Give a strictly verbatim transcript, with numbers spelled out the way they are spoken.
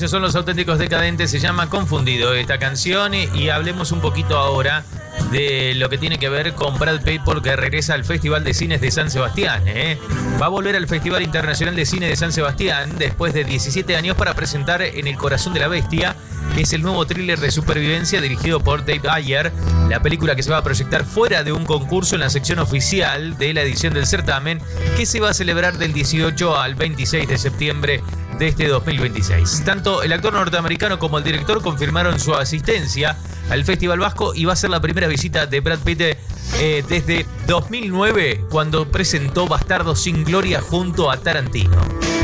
ellos son Los Auténticos Decadentes, se llama Confundido esta canción. Y hablemos un poquito ahora de lo que tiene que ver con Brad Pitt, porque regresa al Festival de Cines de San Sebastián. ¿eh? Va a volver al Festival Internacional de Cine de San Sebastián después de diecisiete años para presentar En el Corazón de la Bestia, que es el nuevo thriller de supervivencia dirigido por Dave Ayer, la película que se va a proyectar fuera de un concurso en la sección oficial de la edición del certamen, que se va a celebrar del dieciocho al veintiséis de septiembre de este dos mil veintiséis. Tanto el actor norteamericano como el director confirmaron su asistencia al Festival Vasco y va a ser la primera visita de Brad Pitt eh, desde dos mil nueve, cuando presentó Bastardos sin Gloria junto a Tarantino.